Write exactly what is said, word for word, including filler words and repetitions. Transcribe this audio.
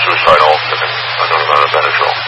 suicidal, and I don't know about that as well.